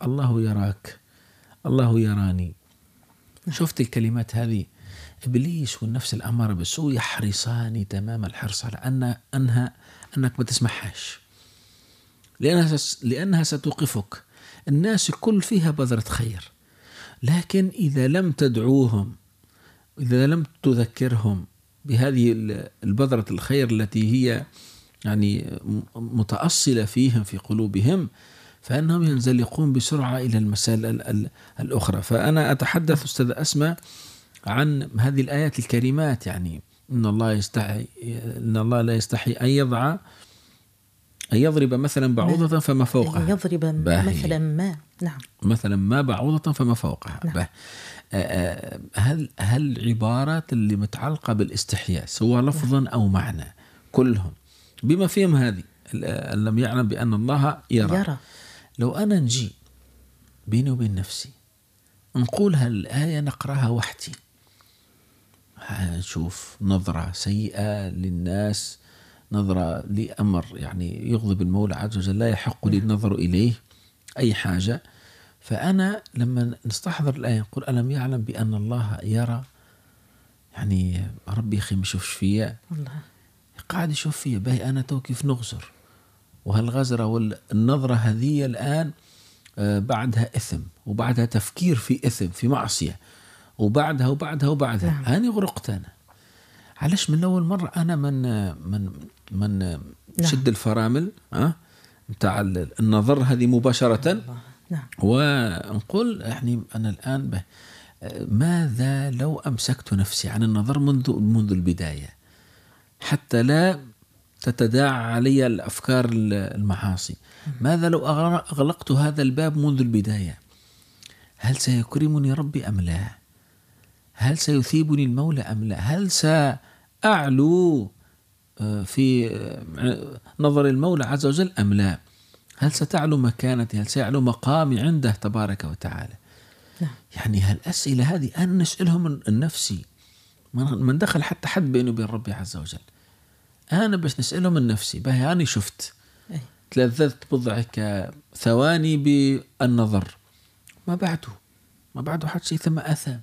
الله يراك، الله يراني. شفت الكلمات هذه؟ إبليس والنفس الأمارة بالسوء يحرصان تمام الحرص على أنك ما تسمعهاش، لأنها ستوقفك. الناس كل فيها بذرة خير، لكن إذا لم تدعوهم، إذا لم تذكرهم بهذه البذرة الخير التي هي يعني متأصلة فيهم في قلوبهم، فإنهم ينزلقون بسرعة إلى المسائل الأخرى. فأنا أتحدث أستاذ أسماء عن هذه الآيات الكريمات، يعني إن الله لا يستحي أن يضرب مثلا بعوضة فما فوقها، يضرب مثلا ما، نعم، مثلا ما بعوضة فما فوقها. نعم. هل عبارات اللي متعلقة بالاستحياء سواء لفظا أو معنى كلهم بما فيهم هذه لم يعلم بأن الله يرى. لو أنا نجي بيني وبين نفسي نقول هالآية نقرأها وحدي، نشوف نظرة سيئة للناس، نظرة لأمر يعني يغضب المولى عز وجل، لا يحق لي النظر إليه أي حاجة. فأنا لما نستحضر الآية نقول ألم يعلم بأن الله يرى، يعني ربي أخي مشوفش فيا، قاعد يشوف فيا، باهي أنا تو كيف نغزر، وهالغزرة والنظرة هذه الآن بعدها إثم، وبعدها تفكير في إثم في معصية، وبعدها نعم. هاني غرقت أنا. علاش من أول مرة أنا من شد الفرامل متاع النظر هذه مباشرة. نعم. ونقول يعني أنا الآن ماذا لو أمسكت نفسي عن النظر منذ البداية حتى لا تتداعى علي الأفكار المعاصي؟ ماذا لو أغلقت هذا الباب منذ البداية؟ هل سيكرمني ربي أم لا؟ هل سيثيبني المولى أم لا؟ هل سأعلو في نظر المولى عز وجل أم لا؟ هل ستعلو مكانتي؟ هل سيعلو مقامي عنده تبارك وتعالى؟ يعني هالأسئلة هذه أنا نسألهم النفسي، من دخل حتى حد بينه وبين ربي عز وجل. أنا بس نسألهم النفسي، باهي أنا شفت تلذذت بضعك ثواني بالنظر، ما بعده حد شيء، ثم أثام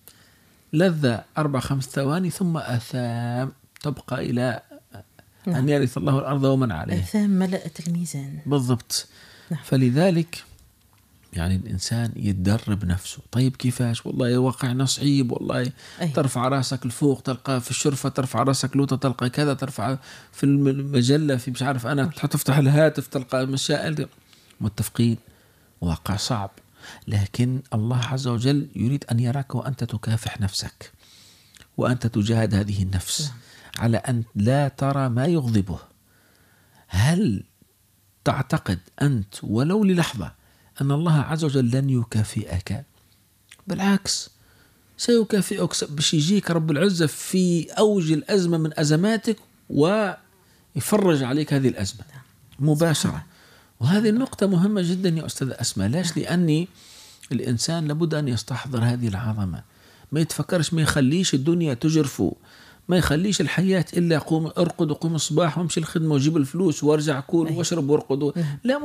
لذة 4-5 ثواني ثم أثام تبقى إلى أن يرث الله الأرض ومن عليها. أثام ملأت الميزان بالضبط. فلذلك يعني الإنسان يتدرب نفسه. طيب كيفاش؟ والله واقعنا صعيب، والله ترفع راسك لفوق تلقى في الشرفة، ترفع راسك لوطة تلقى كذا، ترفع في المجلة في مش عارف أنا تفتح الهاتف تلقى مسائل. متفقين واقع صعب، لكن الله عز وجل يريد أن يراك وأنت تكافح نفسك، وأنت تجاهد هذه النفس على أن لا ترى ما يغضبه. هل تعتقد أنت ولو للحظة أن الله عز وجل لن يكافئك؟ بالعكس سيكافئك، باش يجيك رب العزة في أوج الأزمة من أزماتك ويفرج عليك هذه الأزمة مباشرة. وهذه النقطة مهمة جدا يا أستاذ أسماء. لاش؟ لأني الإنسان لابد أن يستحضر هذه العظمة، ما يتفكرش، ما يخليش الدنيا تجرفه، ما يخليش الحياة إلا قوم أرقد وقوم الصباح وامشي الخدمة وجيب الفلوس وارجع كل واشرب وارقد. لا،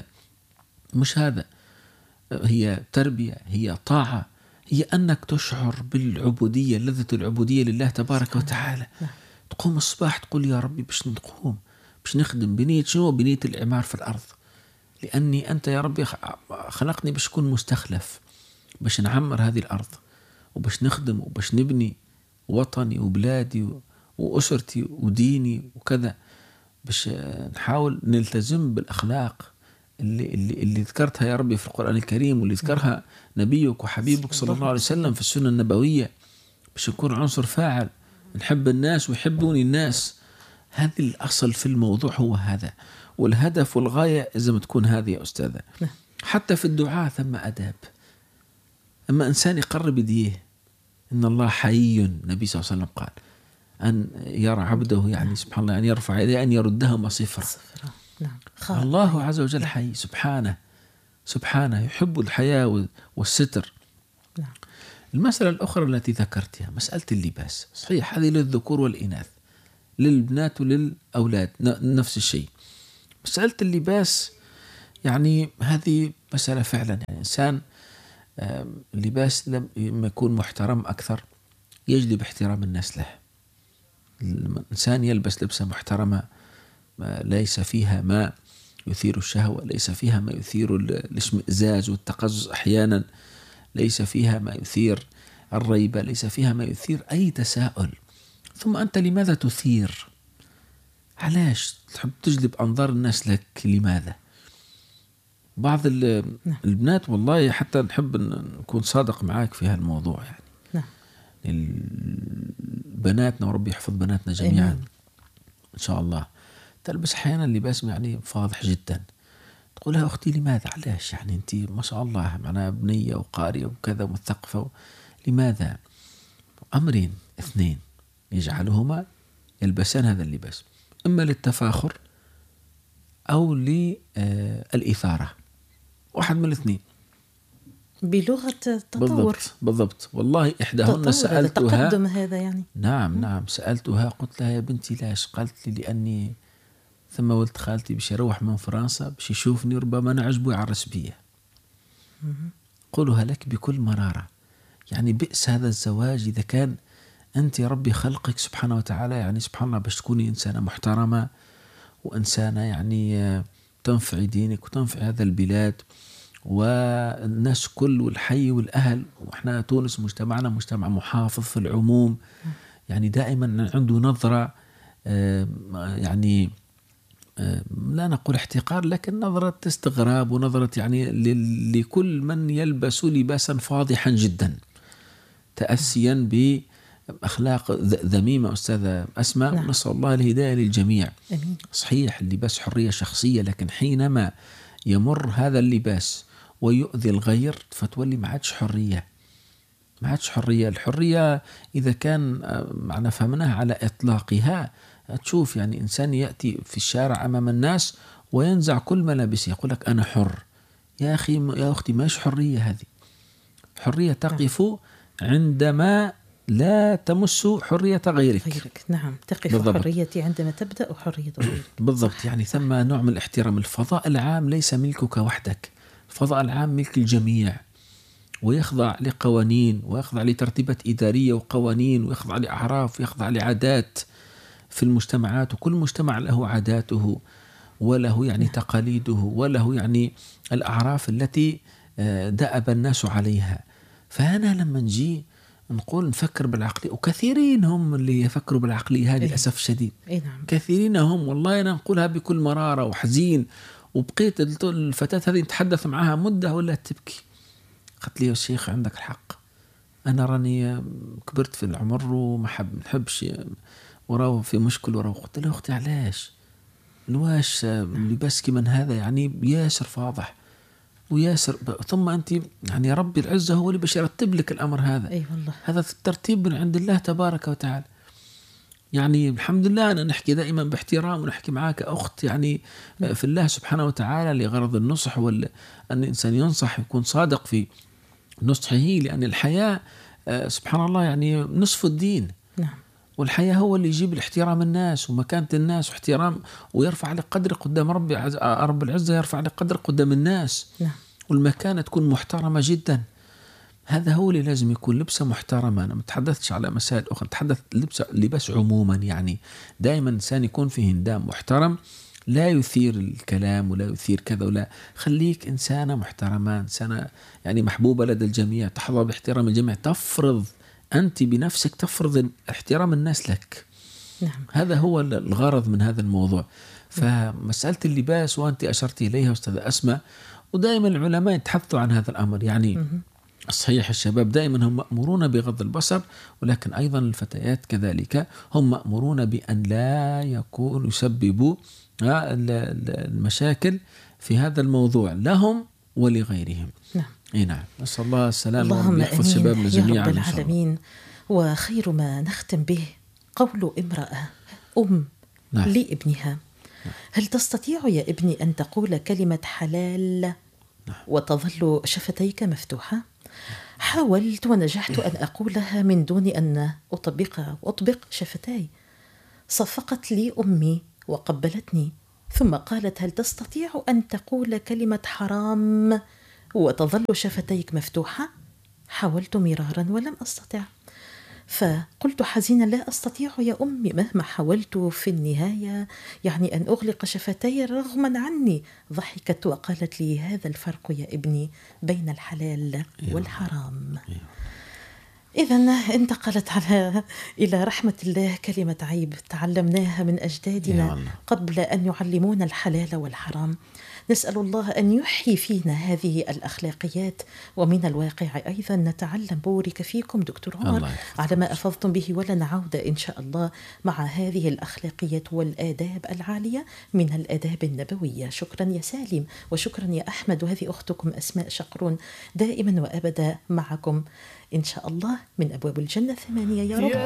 مش هذا. هي تربية، هي طاعة، هي أنك تشعر بالعبودية، لذة العبودية لله تبارك وتعالى. تقوم الصباح تقول يا ربي باش نقوم باش نخدم بنية شنو؟ بنية الإعمار في الأرض، لأني أنت يا ربي خلقني باش أكون مستخلف، باش نعمر هذه الأرض وباش نخدم وباش نبني وطني وبلادي وأسرتي وديني وكذا، باش نحاول نلتزم بالأخلاق اللي ذكرتها يا ربي في القرآن الكريم، واللي ذكرها نبيك وحبيبك صلى الله عليه وسلم في السنة النبوية، باش نكون عنصر فاعل، نحب الناس ويحبوني الناس. هذه الأصل في الموضوع هو هذا، والهدف والغاية لازم تكون هذه يا أستاذة. حتى في الدعاء ثم أداب. أما إنسان يقرب يديه، إن الله حي، النبي صلى الله عليه وسلم قال أن يرى عبده يعني سبحان الله أن يرفع يديه أن يردهما صفرا. الله عز وجل حي سبحانه يحب الحياة والستر. المسألة الأخرى التي ذكرتها مسألة اللباس، صحيح هذه للذكور والإناث، للبنات وللأولاد نفس الشيء. مسألة اللباس يعني هذه مسألة فعلا يعني إنسان اللباس لما يكون محترم أكثر يجلب احترام الناس له. الإنسان يلبس لبسة محترمة ليس فيها ما يثير الشهوة، ليس فيها ما يثير الاشمئزاز والتقزز أحيانا، ليس فيها ما يثير الريبة، ليس فيها ما يثير أي تساؤل. ثم أنت لماذا تثير؟ علاش تحب تجلب أنظار الناس لك؟ لماذا؟ بعض البنات والله حتى نحب نكون صادق معاك في هالموضوع يعني بناتنا وربي يحفظ بناتنا جميعا إن شاء الله، تلبس أحيانا لباس يعني فاضح جدا، تقول لها أختي لماذا؟ علاش يعني أنت ما شاء الله معنا بنية وقارية وكذا ومثقفة، لماذا؟ أمرين اثنين يجعلهما يلبسان هذا اللباس، إما للتفاخر أو للإثارة، واحد من الاثنين بلغة التطور. بالضبط. والله إحداهن سألتها تقدم هذا يعني. نعم سألتها قلت لها يا بنتي لاش؟ قالت لي لأني ثم ولد خالتي باش يروح من فرنسا باش يشوفني ربما نعجبه يعرس بيا. قولها لك بكل مرارة، يعني بئس هذا الزواج إذا كان أنت ربي خلقك سبحانه وتعالى يعني سبحان الله باش تكوني إنسانة محترمة وإنسانة يعني تنفعي دينك وتنفعي هذا البلاد والناس كل والحي والأهل. وإحنا تونس مجتمعنا مجتمع محافظ في العموم، يعني دائما عنده نظرة يعني لا نقول احتقار لكن نظرة استغراب ونظرة يعني لكل من يلبس لباسا فاضحا جدا تأسيا بأخلاق ذميمة. أستاذة أسماء نسأل الله الهداية للجميع. صحيح اللباس حرية شخصية، لكن حينما يمر هذا اللباس ويؤذي الغير فتولي ما عادش حرية. ما عادش حرية. الحرية إذا كان معنا فهمناها على إطلاقها تشوف يعني إنسان يأتي في الشارع أمام الناس وينزع كل ملابسه يقول لك أنا حر. يا أخي يا أختي ماش حرية هذه. حرية تقف عندما لا تمس حرية غيرك. نعم تقف بالضبط. حريتي عندما تبدأ حرية غيرك. بالضبط. يعني ثم نوع من الاحترام. الفضاء العام ليس ملكك وحدك، الفضاء العام ملك الجميع ويخضع لقوانين ويخضع لترتيبات إدارية وقوانين ويخضع لأعراف ويخضع لعادات في المجتمعات، وكل مجتمع له عاداته وله يعني تقاليده وله يعني الأعراف التي دأب الناس عليها. فهنا لما نجي نقول نفكر بالعقلية، وكثيرين هم اللي يفكروا بالعقلية هذه للأسف الشديد. نعم. كثيرين هم والله أنا نقولها بكل مرارة وحزين. وبقيت الفتاة هذه نتحدث معها مدة ولا تبكي، قالت لي يا شيخ عندك الحق، أنا راني كبرت في العمر وما نحبش وراه في مشكل وراه. قلت له أختي علاش؟ الواش لباس كمن هذا يعني ياسر فاضح وياسر ثم أنت يعني ربي العزة هو اللي باش يرتب لك الأمر هذا. والله. هذا الترتيب من عند الله تبارك وتعالى. يعني الحمد لله أنا نحكي دائما باحترام ونحكي معاك أخت يعني في الله سبحانه وتعالى لغرض النصح أن الإنسان ينصح يكون صادق في نصحه، لأن الحياة سبحان الله يعني نصف الدين. نعم. والحياة هو اللي يجيب الاحترام الناس ومكانة الناس واحترام ويرفع لك قدر قدام رب العزة، يرفع لك قدر قدام الناس. نعم. والمكانة تكون محترمة جدا. هذا هو اللي لازم يكون لبسه محترمة. أنا ما تحدثتش على مسائل أخرى، تحدث لباس عموما. يعني دائما إنسان يكون فيه هندام محترم لا يثير الكلام ولا يثير كذا ولا. خليك إنسانة محترمة، إنسانة يعني محبوبة لدى الجميع، تحظى باحترام الجميع، تفرض أنت بنفسك تفرض احترام الناس لك. نعم. هذا هو الغرض من هذا الموضوع. فمسألة اللباس وأنت أشرت إليها أستاذة أسماء، ودائما العلماء يتحدثوا عن هذا الأمر. يعني صحيح الشباب دائما هم مأمورون بغض البصر، ولكن أيضا الفتيات كذلك هم مأمورون بأن لا يسببوا المشاكل في هذا الموضوع لهم ولغيرهم. نعم. نعم. نسأل الله السلامة اللهم ويحفظ شبابنا جميعا يا رب العالمين. وخير ما نختم به قول امرأة نعم. لابنها: هل تستطيع يا ابني أن تقول كلمة حلال وتظل شفتيك مفتوحة؟ حاولت ونجحت أن أقولها من دون أن أطبقها وأطبق شفتاي. صفقت لي أمي وقبلتني ثم قالت: هل تستطيع أن تقول كلمة حرام وتظل شفتيك مفتوحة؟ حاولت مرارا ولم أستطع. فقلت حزينا: لا أستطيع يا أمي، مهما حاولت في النهاية يعني أن أغلق شفتي رغما عني. ضحكت وقالت لي: هذا الفرق يا ابني بين الحلال والحرام. إذن انتقلت إلى رحمة الله كلمة عيب تعلمناها من أجدادنا قبل أن يعلمونا الحلال والحرام. نسأل الله أن يحيي فينا هذه الأخلاقيات. ومن الواقع أيضا نتعلم. بورك فيكم دكتور عمر على ما أفضتم به، ولنا عودة إن شاء الله مع هذه الأخلاقيات والآداب العالية من الآداب النبوية. شكرا يا سالم، وشكرا يا أحمد، وهذه أختكم أسماء شقرون دائما وأبدا معكم إن شاء الله من أبواب الجنة 8 يا رب.